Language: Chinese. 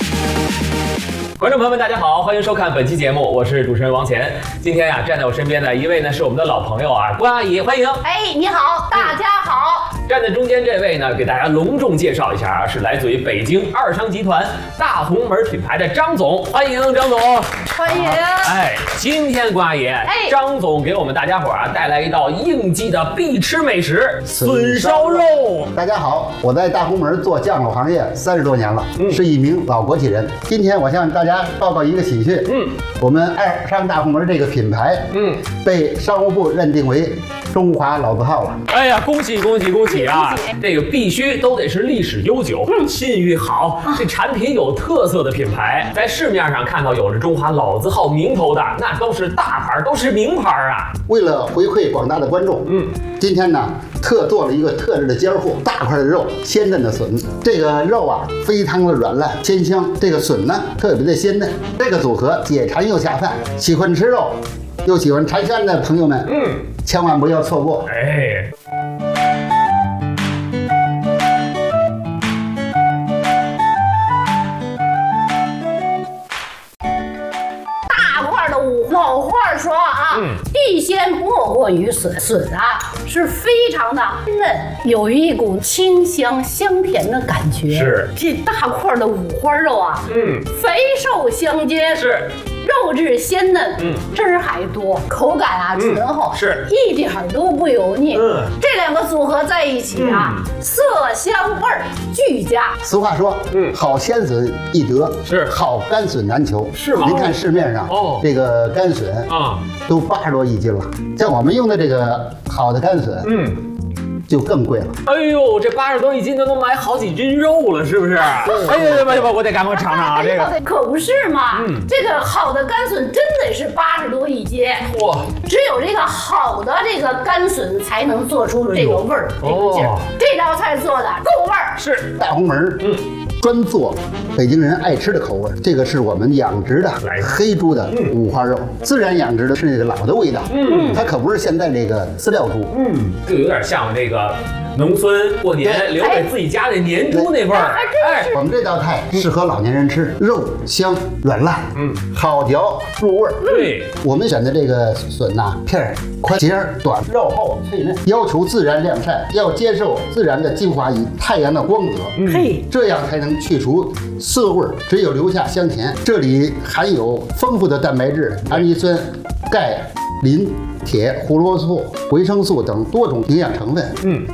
观众朋友们，大家好，欢迎收看本期节目，我是主持人王乾。今天呀，站在我身边的一位呢是我们的老朋友啊，关阿姨，欢迎。 哎，你好，大家好。 站在中间这位呢，给大家隆重介绍一下啊，是来自于北京二商集团大红门品牌的张总，欢迎张总。 欢迎。 哎，今天关阿姨，张总给我们大家伙啊带来一道应季的必吃美食——笋烧肉。 大家好，我在大红门做酱肉行业30多年了，是一名老国企人。今天我向大家报告一个喜讯，我们二商大红门这个品牌，被商务部认定为中华老字号了。 哎呀，恭喜恭喜恭喜啊！这个必须都得是历史悠久、信誉好、这产品有特色的品牌。在市面上看到有着中华老字号名头的，那都是大牌，都是名牌啊。 为了回馈广大的观众，今天呢特做了一个特制的尖货，大块的肉，鲜嫩的笋。这个肉啊非常的软烂鲜香，这个笋呢特别的鲜嫩。这个组合解馋又下饭，喜欢吃肉又喜欢馋香的朋友们，千万不要错过。 哎。 老话说啊，地鲜莫过于笋。笋啊是非常的嫩，有一股清香香甜的感觉。 是这大块的五花肉啊，肥瘦相间， 是肉质鲜嫩，汁儿还多，口感啊醇厚， 是一点都不油腻。这两个组合在一起啊，色香味儿俱佳。 俗话说，好鲜笋易得， 是好干笋难求， 是吗？ 您看市面上这个干笋啊，都80多一斤了。像我们用的这个好的干笋，就更贵了。 哎呦，这80多一斤都能买好几斤肉了，是不是？哎呀，我得赶快尝尝啊！这个可不是嘛，这个好的干笋真得是80多一斤。哇！只有这个好的这个干笋才能做出这个味儿，这个劲儿。这道菜做的够味儿。 是大红门，专做北京人爱吃的口味。这个是我们养殖的黑猪的五花肉，自然养殖的是那个老的味道。它可不是现在这个饲料猪。 就有点像那个农村过年留给自己家的年猪那味儿。 哎， 我们这道菜适合老年人吃，肉香软烂，好嚼入味儿。 对， 我们选的这个笋呐，片儿宽，节儿短，肉厚脆嫩，要求自然晾晒，要接受自然的精华与太阳的光泽，这样才能去除涩味，只有留下香甜。这里含有丰富的蛋白质、氨基酸、钙、磷、铁、胡萝卜素、维生素等多种营养成分。